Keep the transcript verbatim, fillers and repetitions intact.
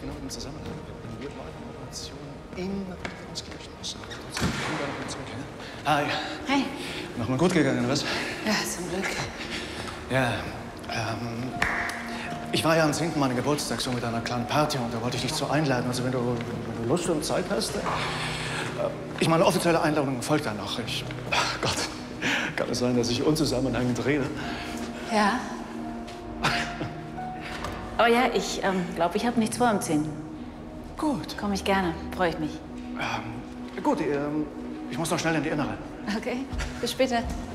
genau im Zusammenhang, wenn wir beide Operationen in Rettungskirchen müssen. Hi. Hi. Nochmal gut gegangen, was? Ja, zum Glück. Ja, ähm, ich war ja am zehnten meinen Geburtstag so mit einer kleinen Party und da wollte ich dich so einladen. Also wenn du, wenn du Lust und Zeit hast. Äh, ich meine, offizielle Einladung folgt dann noch. Ich, ach Gott, kann es sein, dass ich unzusammenhängend rede? Ja. Aber ja, ich ähm, glaube, ich habe nichts vor am zehnten Gut. Komme ich gerne, freue ich mich. Ähm, gut, ähm, ich muss noch schnell in die Innere. Okay, bis später.